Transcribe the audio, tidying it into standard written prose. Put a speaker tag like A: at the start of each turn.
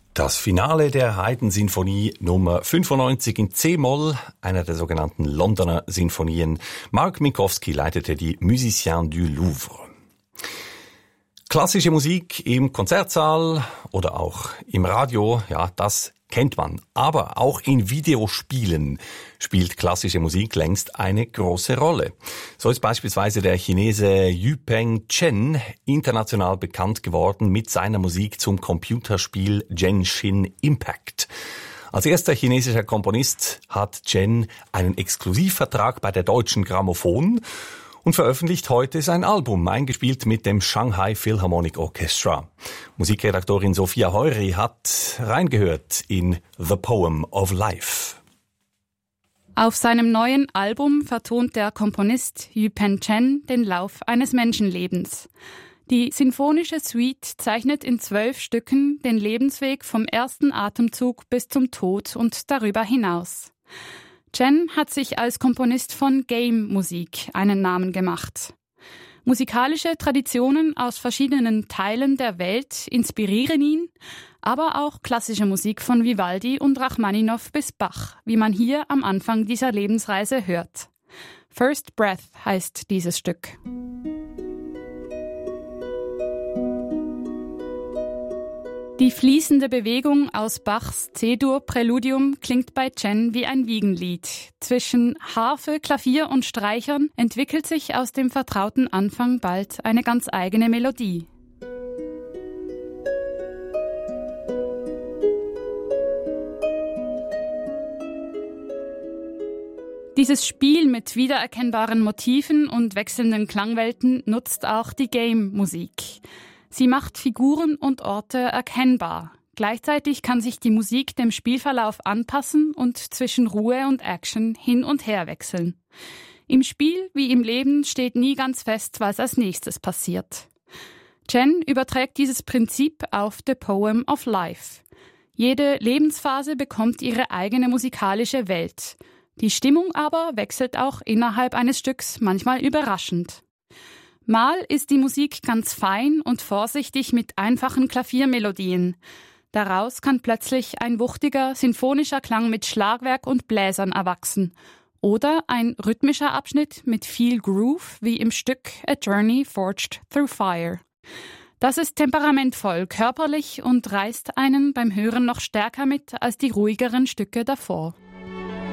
A: Das Finale der Haydn-Sinfonie Nummer 95 in C-Moll, einer der sogenannten Londoner Sinfonien. Mark Minkowski leitete die Musiciens du Louvre. Klassische Musik im Konzertsaal oder auch im Radio, ja, das kennt man. Aber auch in Videospielen spielt klassische Musik längst eine große Rolle. So ist beispielsweise der Chinese Yupeng Chen international bekannt geworden mit seiner Musik zum Computerspiel Genshin Impact. Als erster chinesischer Komponist hat Chen einen Exklusivvertrag bei der Deutschen Grammophon und veröffentlicht heute sein Album, eingespielt mit dem Shanghai Philharmonic Orchestra. Musikredaktorin Sophia Heury hat reingehört in The Poem of Life.
B: Auf seinem neuen Album vertont der Komponist Yupeng Chen den Lauf eines Menschenlebens. Die sinfonische Suite zeichnet in 12 Stücken den Lebensweg vom ersten Atemzug bis zum Tod und darüber hinaus. Chen hat sich als Komponist von Game-Musik einen Namen gemacht. Musikalische Traditionen aus verschiedenen Teilen der Welt inspirieren ihn, aber auch klassische Musik von Vivaldi und Rachmaninow bis Bach, wie man hier am Anfang dieser Lebensreise hört. First Breath heißt dieses Stück. Die fließende Bewegung aus Bachs C-Dur-Präludium klingt bei Chen wie ein Wiegenlied. Zwischen Harfe, Klavier und Streichern entwickelt sich aus dem vertrauten Anfang bald eine ganz eigene Melodie. Dieses Spiel mit wiedererkennbaren Motiven und wechselnden Klangwelten nutzt auch die Game-Musik. Sie macht Figuren und Orte erkennbar. Gleichzeitig kann sich die Musik dem Spielverlauf anpassen und zwischen Ruhe und Action hin und her wechseln. Im Spiel wie im Leben steht nie ganz fest, was als nächstes passiert. Chen überträgt dieses Prinzip auf The Poem of Life. Jede Lebensphase bekommt ihre eigene musikalische Welt. Die Stimmung aber wechselt auch innerhalb eines Stücks manchmal überraschend. Mal ist die Musik ganz fein und vorsichtig mit einfachen Klaviermelodien. Daraus kann plötzlich ein wuchtiger, sinfonischer Klang mit Schlagwerk und Bläsern erwachsen. Oder ein rhythmischer Abschnitt mit viel Groove, wie im Stück A Journey Forged Through Fire. Das ist temperamentvoll, körperlich und reißt einen beim Hören noch stärker mit als die ruhigeren Stücke davor.